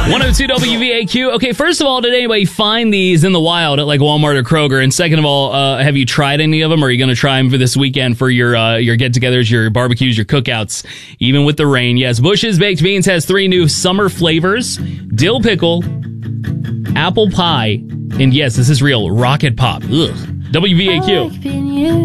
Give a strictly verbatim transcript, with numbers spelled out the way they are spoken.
one oh two W V A Q. Okay, first of all, did anybody find these in the wild at like Walmart or Kroger? And second of all, uh, have you tried any of them? Or are you going to try them for this weekend for your uh, your get-togethers, your barbecues, your cookouts, even with the rain? Yes, Bush's Baked Beans has three new summer flavors: dill pickle, apple pie, and yes, this is real, rocket pop. Ugh. W V A Q.